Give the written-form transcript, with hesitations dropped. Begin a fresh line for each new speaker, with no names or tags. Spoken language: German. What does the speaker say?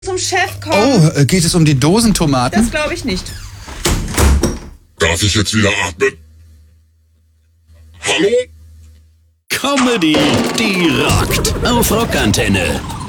zum Chef kommen.
Oh, geht es um die Dosentomaten?
Das glaube ich nicht.
Darf ich jetzt wieder atmen? Hallo?
Comedy, die rockt. Auf Rockantenne.